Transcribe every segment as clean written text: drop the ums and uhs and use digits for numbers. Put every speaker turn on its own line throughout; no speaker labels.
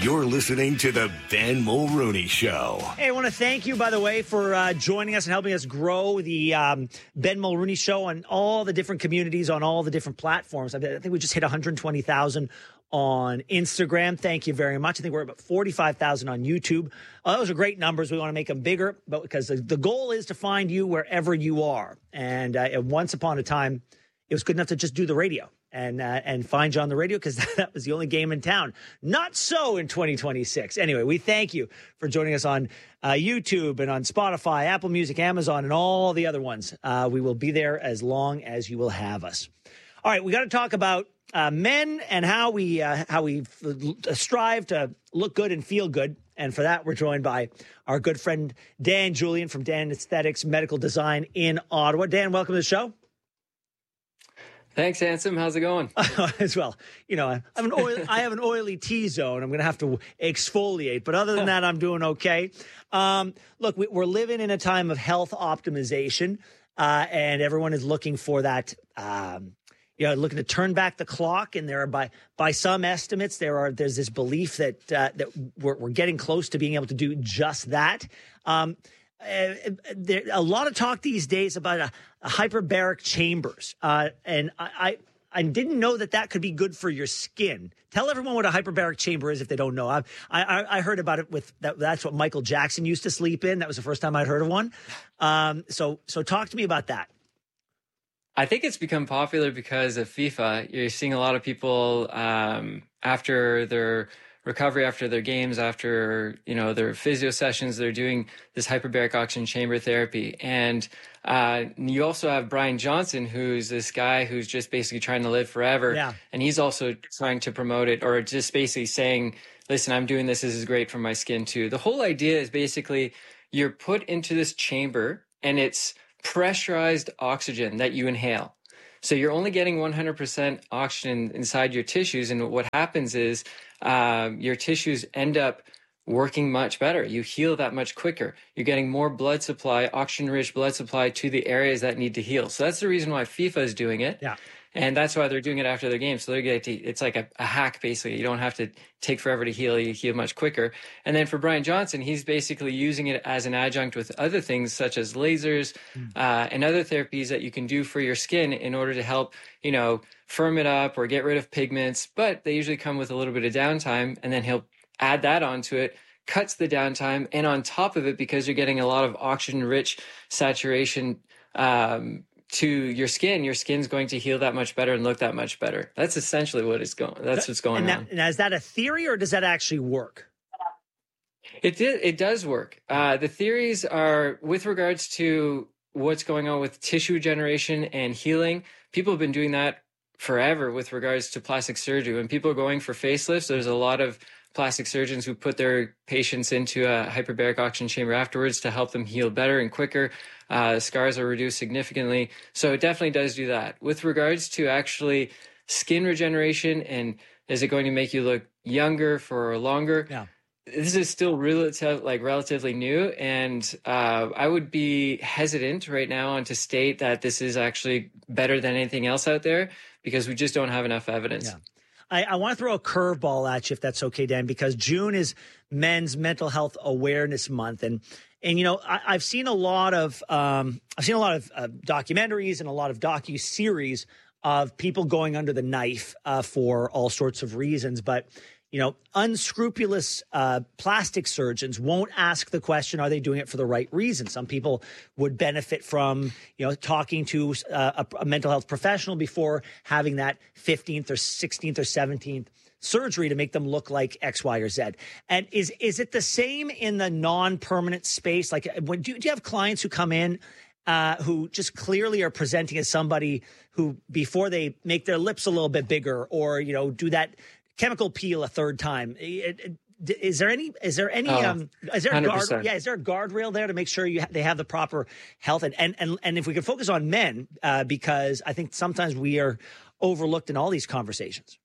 You're listening to the Ben Mulrooney Show.
Hey, I want to thank you, by the way, for joining us and helping us grow the Ben Mulrooney Show on all the different communities, on all the different platforms. I think we just hit 120,000 on Instagram. Thank you very much. I think we're about 45,000 on YouTube. Those are great numbers. We want to make them bigger, but because the goal is to find you wherever you are. And once upon a time, it was good enough to just do the radio and find you on the radio because that was the only game in town. Not so in 2026. Anyway, we thank you for joining us on YouTube and on Spotify, Apple Music, Amazon, and all the other ones. We will be there as long as you will have us. All right, we got to talk about men and how we strive to look good and feel good. And for that, we're joined by our good friend Dan Julian from Dan Aesthetics Medical Design in Ottawa. Dan, welcome to the show.
Thanks, Handsome. How's it going?
As well, I have an oily T-zone. I'm going to have to exfoliate. But other than that, I'm doing okay. Look, we're living in a time of health optimization, and everyone is looking for that, looking to turn back the clock. And there are, by some estimates, there's this belief that we're getting close to being able to do just that. There a lot of talk these days about a hyperbaric chambers, and I didn't know that could be good for your skin. Tell everyone what a hyperbaric chamber is if they don't know. I heard about it that's what Michael Jackson used to sleep in. That was the first time I'd heard of one. So talk to me about that.
I think it's become popular because of FIFA. You're seeing a lot of people after their recovery, after their games, after their physio sessions, they're doing this hyperbaric oxygen chamber therapy. And you also have Brian Johnson, who's this guy who's just basically trying to live forever.
Yeah.
And he's also trying to promote it, or just basically saying, listen, I'm doing this. This is great for my skin too. The whole idea is basically you're put into this chamber and it's pressurized oxygen that you inhale. So you're only getting 100% oxygen inside your tissues. And what happens is your tissues end up working much better. You heal that much quicker. You're getting more blood supply, oxygen-rich blood supply to the areas that need to heal. So that's the reason why FIFA is doing it.
Yeah.
And that's why they're doing it after their game. So it's like a hack, basically. You don't have to take forever to heal. You heal much quicker. And then for Brian Johnson, he's basically using it as an adjunct with other things such as lasers and other therapies that you can do for your skin in order to help, firm it up or get rid of pigments. But they usually come with a little bit of downtime. And then he'll add that onto it, cuts the downtime. And on top of it, because you're getting a lot of oxygen-rich saturation to your skin's going to heal that much better and look that much better. That's essentially what's going on.
Now, is that a theory or does that actually work?
It does work. The theories are with regards to what's going on with tissue regeneration and healing. People have been doing that forever with regards to plastic surgery. When people are going for facelifts, there's a lot of plastic surgeons who put their patients into a hyperbaric oxygen chamber afterwards to help them heal better and quicker. Scars are reduced significantly. So it definitely does do that. With regards to actually skin regeneration and is it going to make you look younger for longer?
Yeah.
This is still relatively new. And I would be hesitant right now on to state that this is actually better than anything else out there because we just don't have enough evidence.
Yeah. I want to throw a curveball at you, if that's okay, Dan, because June is Men's Mental Health Awareness Month, and I've seen a lot of documentaries and a lot of docu-series of people going under the knife for all sorts of reasons, but unscrupulous plastic surgeons won't ask the question, are they doing it for the right reason? Some people would benefit from, talking to a mental health professional before having that 15th or 16th or 17th surgery to make them look like X, Y, or Z. And is it the same in the non-permanent space? Like, do you have clients who come in who just clearly are presenting as somebody who, before they make their lips a little bit bigger or, do that chemical peel a third time? Is there a guardrail there to make sure they have the proper health? And if we could focus on men, because I think sometimes we are overlooked in all these conversations.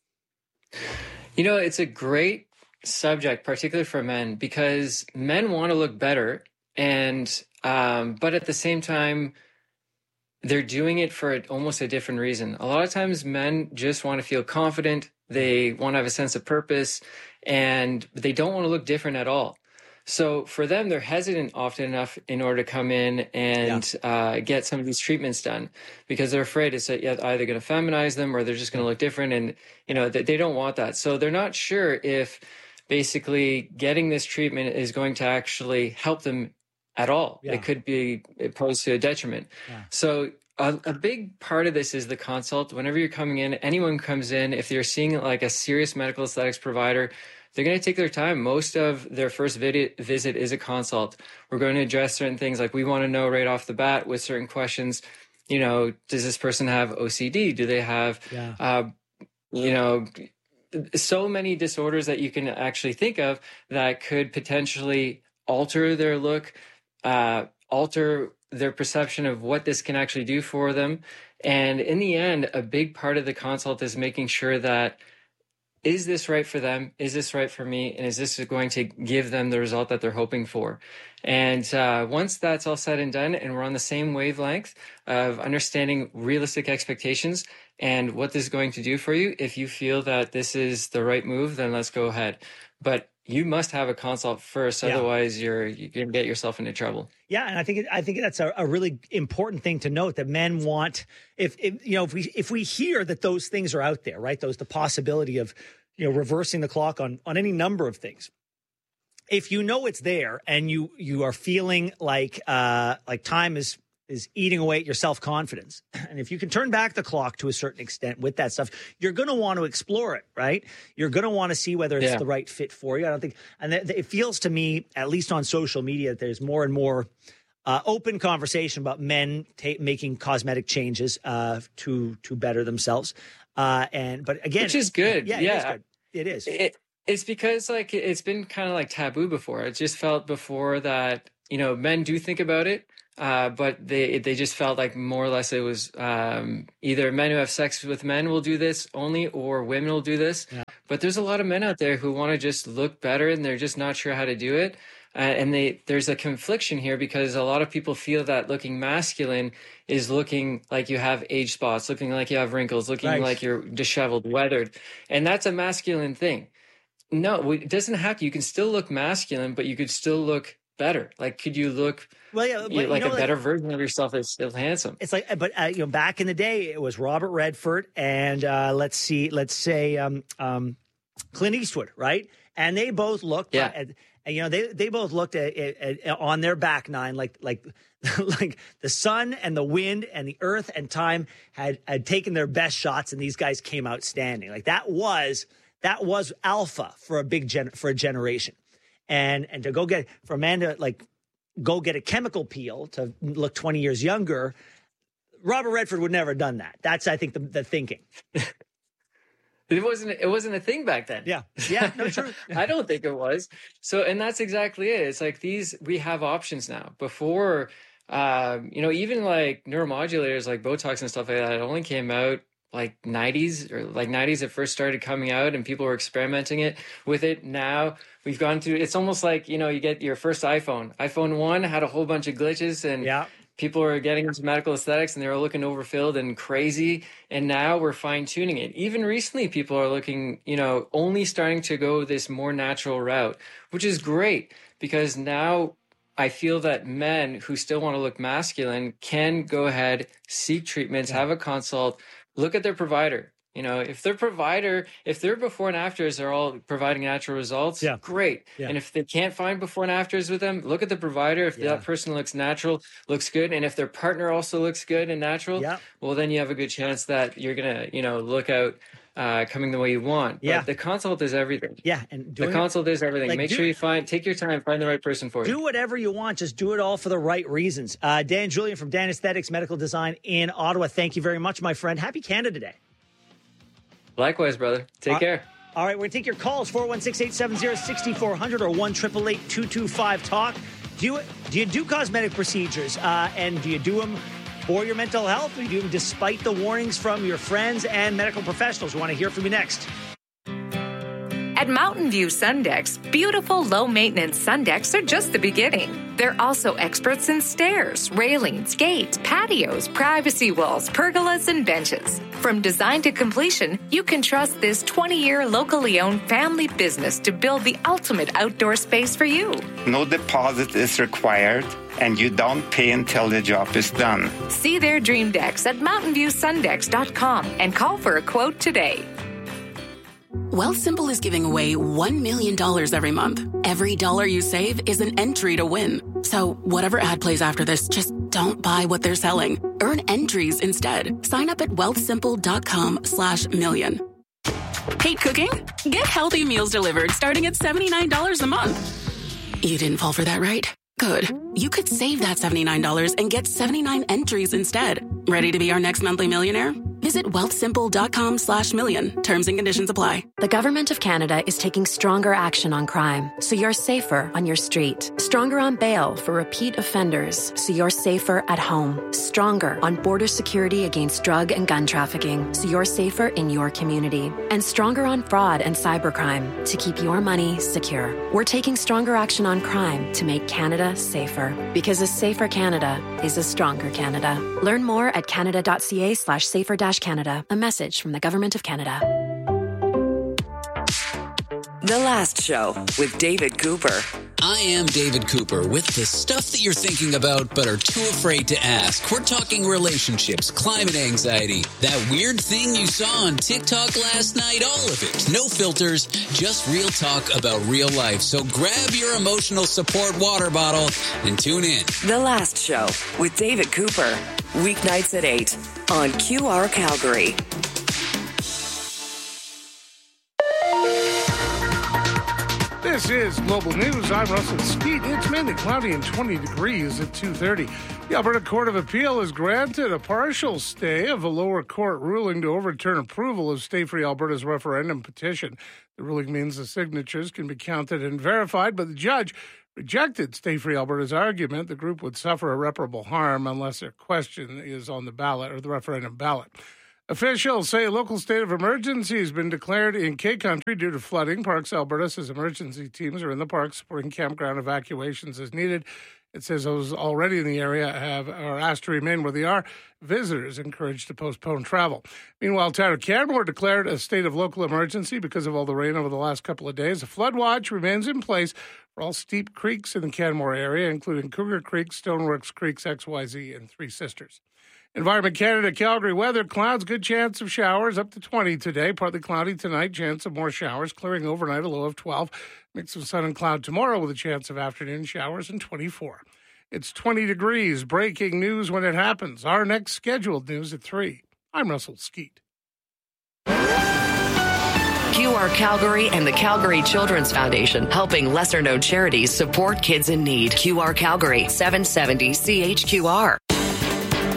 It's a great subject, particularly for men, because men want to look better, and but at the same time, they're doing it for almost a different reason. A lot of times men just want to feel confident, They want to have a sense of purpose, and they don't want to look different at all. So for them, they're hesitant often enough in order to come in and get some of these treatments done, because they're afraid it's either going to feminize them or they're just going to look different. And, they don't want that. So they're not sure if basically getting this treatment is going to actually help them at all. It could be opposed to a detriment. So a big part of this is the consult. Whenever you're coming in, anyone comes in, if you're seeing like a serious medical aesthetics provider, they're going to take their time. Most of their first visit is a consult. We're going to address certain things, like we want to know right off the bat with certain questions, does this person have OCD? Do they have, so many disorders that you can actually think of that could potentially alter their look, alter their perception of what this can actually do for them. And in the end, a big part of the consult is making sure that, is this right for them? Is this right for me? And is this going to give them the result that they're hoping for? And once that's all said and done, and we're on the same wavelength of understanding realistic expectations and what this is going to do for you, if you feel that this is the right move, then let's go ahead. But you must have a consult first, otherwise you're going to get yourself into trouble.
Yeah, and I think that's a really important thing to note, that men want, if we hear that those things are out there, right? The possibility of reversing the clock on any number of things. If it's there and you are feeling like time is eating away at your self-confidence, and if you can turn back the clock to a certain extent with that stuff, you're going to want to explore it, right? You're going to want to see whether it's the right fit for you. I don't think, and it feels to me, at least on social media, that there's more and more open conversation about men making cosmetic changes to better themselves. But again,
which is good.
Yeah. It is.
It's because it's been kind of like taboo before. It just felt before that, men do think about it. But they just felt like more or less it was either men who have sex with men will do this only, or women will do this. Yeah. But there's a lot of men out there who want to just look better, and they're just not sure how to do it. And there's a confliction here, because a lot of people feel that looking masculine is looking like you have age spots, looking like you have wrinkles, looking like you're disheveled, weathered. And that's a masculine thing. No, it doesn't have to. You can still look masculine, but you could still look better. Like, could you look like a better version of yourself that's still handsome?
It's like, but back in the day, it was Robert Redford and let's say Clint Eastwood, right? And they both looked, they both looked at on their back nine, like the sun and the wind and the earth and time had taken their best shots, and these guys came out standing. Like that was alpha for a generation. And to go get, for a man to go get a chemical peel to look 20 years younger, Robert Redford would never have done that. That's, I think, the thinking.
It wasn't a thing back then.
Yeah, no, true.
I don't think it was. So, and that's exactly it. It's like we have options now. Before, even like neuromodulators like Botox and stuff like that, it only came out like 90s it first started coming out, and people were experimenting with it. Now we've gone through, it's almost like, you get your first iPhone 1 had a whole bunch of glitches, and people are getting into medical aesthetics and they were looking overfilled and crazy. And now we're fine tuning it. Even recently, people are looking, only starting to go this more natural route, which is great, because now I feel that men who still want to look masculine can go ahead, seek treatments, have a consult, look at their provider. If their before and afters are all providing natural results, great. Yeah. And if they can't find before and afters with them, look at the provider. If that person looks natural, looks good, and if their partner also looks good and natural, well, then you have a good chance that you're going to, look out coming the way you want. But the consult is everything.
Yeah. And
the consult is everything. Make sure you take your time, find the right person for you.
Do whatever you want. Just do it all for the right reasons. Dan Julian from Dan Aesthetics Medical Design in Ottawa. Thank you very much, my friend. Happy Canada Day.
Likewise, brother. Take care.
All right, we're going to take your calls, 416-870-6400 or 1-888-225-TALK. Do you do cosmetic procedures, and do you do them for your mental health, or do you do them despite the warnings from your friends and medical professionals? We want to hear from you next.
At Mountain View Sundex, beautiful low-maintenance sun decks are just the beginning. They're also experts in stairs, railings, gates, patios, privacy walls, pergolas, and benches. From design to completion, you can trust this 20-year locally owned family business to build the ultimate outdoor space for you.
No deposit is required, and you don't pay until the job is done.
See their dream decks at mountainviewsundex.com and call for a quote today.
Wealthsimple is giving away $1 million every month. Every dollar you save is an entry to win. So whatever ad plays after this, just don't buy what they're selling. Earn entries instead. Sign up at wealthsimple.com/million. Hate cooking? Get healthy meals delivered starting at $79 a month. You didn't fall for that, right? Good. You could save that $79 and get 79 entries instead. Ready to be our next monthly millionaire? Visit wealthsimple.com/million. Terms and conditions apply.
The Government of Canada is taking stronger action on crime, so you're safer on your street. Stronger on bail for repeat offenders, so you're safer at home. Stronger on border security against drug and gun trafficking, so you're safer in your community. And stronger on fraud and cybercrime, to keep your money secure. We're taking stronger action on crime to make Canada safer. Because a safer Canada is a stronger Canada. Learn more at canada.ca/safer-Canada. A message from the Government of Canada.
The Last Show with David Cooper.
I am David Cooper with the stuff that you're thinking about but are too afraid to ask. We're talking relationships, climate anxiety, that weird thing you saw on TikTok last night, all of it. No filters, just real talk about real life. So grab your emotional support water bottle and tune in.
The Last Show with David Cooper. Weeknights at 8 on QR Calgary.
This is Global News. I'm Russell Skeet. It's mainly cloudy and 20 degrees at 2:30. The Alberta Court of Appeal has granted a partial stay of a lower court ruling to overturn approval of Stay Free Alberta's referendum petition. The ruling means the signatures can be counted and verified, but the judge rejected Stay Free Alberta's argument the group would suffer irreparable harm unless their question is on the ballot or the referendum ballot. Officials say a local state of emergency has been declared in K-Country due to flooding. Parks Alberta says emergency teams are in the park supporting campground evacuations as needed. It says those already in the area are asked to remain where they are. Visitors encouraged to postpone travel. Meanwhile, town of Canmore declared a state of local emergency because of all the rain over the last couple of days. A flood watch remains in place for all steep creeks in the Canmore area, including Cougar Creek, Stoneworks Creeks, XYZ, and Three Sisters. Environment Canada, Calgary weather, clouds, good chance of showers, up to 20 today. Partly cloudy tonight, chance of more showers, clearing overnight, a low of 12. Mix of sun and cloud tomorrow with a chance of afternoon showers and 24. It's 20 degrees. Breaking news when it happens. Our next scheduled news at 3. I'm Russell Skeet.
QR Calgary and the Calgary Children's Foundation, helping lesser-known charities support kids in need. QR Calgary, 770 CHQR.